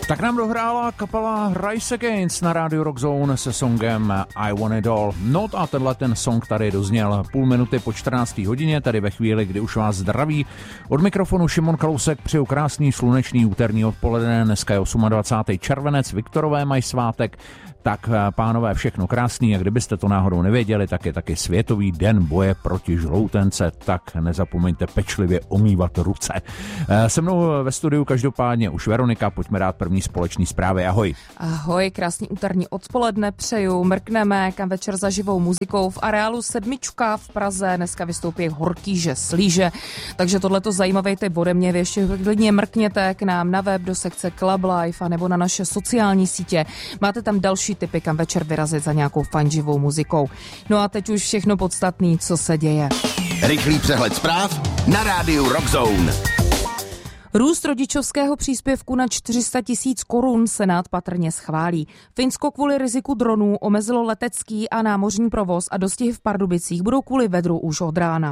Tak nám dohrála kapela Rise Against na rádiu Rock Zone se songem I Want It All. No a tenhle ten song tady dozněl půl minuty po 14. hodině, tady ve chvíli, kdy už vás zdraví. Od mikrofonu Šimon Kalousek, přeju krásný slunečný úterní odpoledne, dneska je 28. červenec, Viktorové mají svátek. Tak pánové, všechno krásný, a kdybyste to náhodou nevěděli, tak je taky Světový den boje proti žloutence, tak nezapomeňte pečlivě omývat ruce. Se mnou ve studiu každopádně už Veronika, pojďme dát první společný zprávy. Ahoj. Ahoj, krásný úterní odpoledne přeju, mrkneme kam večer za živou muzikou v areálu Sedmička v Praze, dneska vystoupí Horkýže Slíže, takže tohleto zajímavé tip ode mě, vy ještě klidně mrkněte k nám na web do sekce Club Life a nebo na naše sociální sítě, máte tam další tipy, kam večer vyrazit za nějakou fajn živou muzikou. No a teď už všechno podstatné, co se děje. Rychlý přehled zpráv na rádiu Rock Zone. Růst rodičovského příspěvku na 400 000 korun Senát patrně schválí. Finsko kvůli riziku dronů omezilo letecký a námořní provoz a dostihy v Pardubicích budou kvůli vedru už od rána.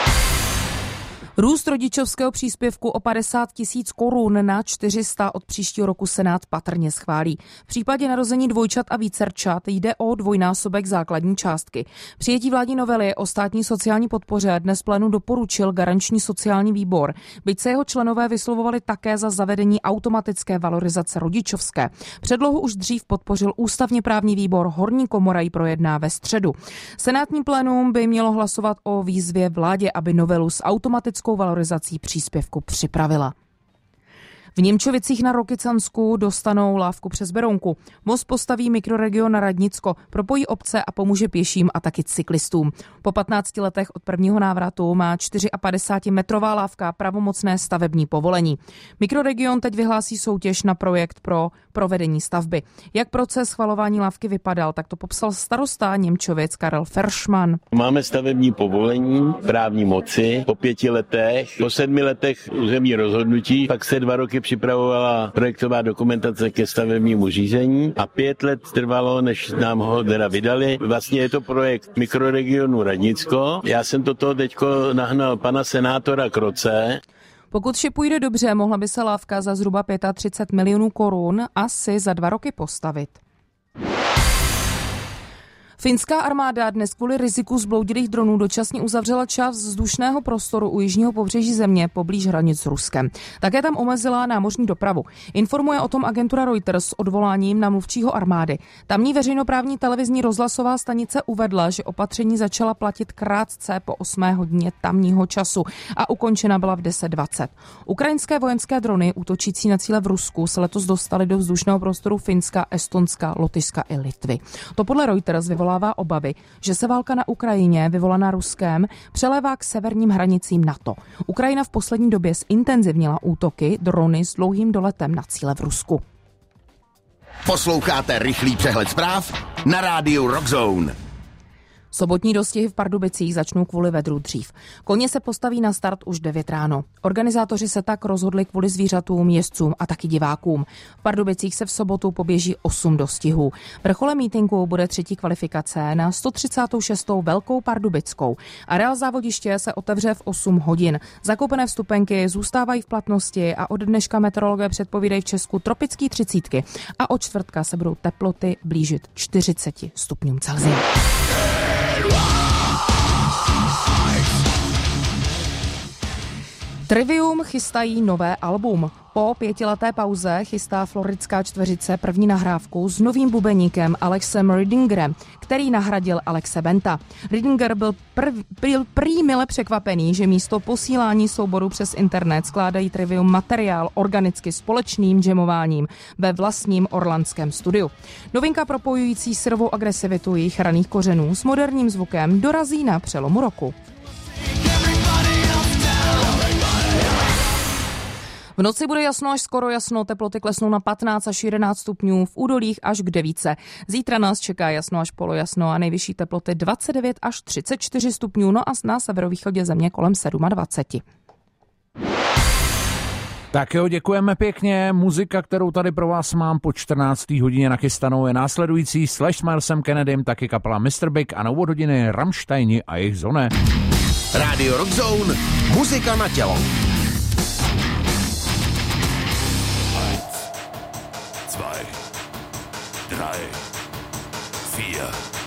Růst rodičovského příspěvku o 50 000 korun na 400 od příštího roku Senát patrně schválí. V případě narození dvojčat a vícerčat jde o dvojnásobek základní částky. Přijetí vládní novely o státní sociální podpoře dnes plénu doporučil garanční sociální výbor, byť se jeho členové vyslovovali také za zavedení automatické valorizace rodičovské. Předlohu už dřív podpořil ústavně právní výbor, horní komora ji projedná ve středu. Senátní plénum by mělo hlasovat o výzvě vládě, aby novelu s automatickou valorizací příspěvku připravila. V Němčovicích na Rokycansku dostanou lávku přes Berounku. Most postaví mikroregion na Radnicko, propojí obce a pomůže pěším a taky cyklistům. Po 15 letech od prvního návratu má 54metrová lávka pravomocné stavební povolení. Mikroregion teď vyhlásí soutěž na projekt pro provedení stavby. Jak proces schvalování lávky vypadal, tak to popsal starosta Němčovic Karel Feršman. Máme stavební povolení právní moci po 5 letech, po 7 letech územní rozhodnutí, pak se 2 roky připravovala projektová dokumentace ke stavebnímu řízení a 5 let trvalo, než nám ho teda vydali. Vlastně je to projekt mikroregionu Radnicko. Já jsem toto teďko nahnal pana senátora Kroce. Pokud vše půjde dobře, mohla by se lávka za zhruba 35 milionů korun asi za 2 roky postavit. Finská armáda dnes kvůli riziku zbloudilých dronů dočasně uzavřela část vzdušného prostoru u jižního pobřeží země poblíž hranic s Ruskem. Také tam omezila námořní dopravu. Informuje o tom agentura Reuters s odvoláním na mluvčího armády. Tamní veřejnoprávní televizní rozhlasová stanice uvedla, že opatření začala platit krátce po 8 hodině tamního času a ukončena byla v 10:20. Ukrajinské vojenské drony útočící na cíle v Rusku se letos dostaly do vzdušného prostoru Finska, Estonska, Lotyšska i Litvy. To podle Reuters vyvolává obavy, že se válka na Ukrajině, vyvolaná Ruskem, přelévá k severním hranicím NATO. Ukrajina v poslední době zintenzivnila útoky drony s dlouhým doletem na cíle v Rusku. Posloucháte rychlý přehled zpráv na rádiu Rock Zone. Sobotní dostihy v Pardubicích začnou kvůli vedru dřív. Koně se postaví na start už 9 ráno. Organizátoři se tak rozhodli kvůli zvířatům, jezdcům a taky divákům. V Pardubicích se v sobotu poběží 8 dostihů. Vrcholem mítinku bude 3. kvalifikace na 136. Velkou Pardubickou. Areál závodiště se otevře v 8 hodin. Zakoupené vstupenky zůstávají v platnosti a od dneška meteorologové předpovídají v Česku tropický 30 a od čtvrtka se budou teploty blížit 40 stupňům Celsia. Trivium chystají nové album. Po 5leté pauze chystá floridská čtveřice první nahrávku s novým bubeníkem Alexem Ridingerem, který nahradil Alexe Benta. Ridinger byl prý mile překvapený, že místo posílání souboru přes internet skládají Trivium materiál organicky společným jamováním ve vlastním orlandském studiu. Novinka propojující syrovou agresivitu jejich raných kořenů s moderním zvukem dorazí na přelomu roku. V noci bude jasno až skoro jasno, teploty klesnou na 15 až 11 stupňů, v údolích až k 9. Zítra nás čeká jasno až polojasno a nejvyšší teploty 29 až 34 stupňů, no a na severovýchodě země kolem 27. Tak jo, děkujeme pěkně. Muzika, kterou tady pro vás mám po 14. hodině nachystanou, je následující Slash s Milesem Kennedym, taky kapela Mr. Big a na úvod hodiny Rammsteini a jejich Zone. Radio Rock Zone, muzika na tělo. 3, 4,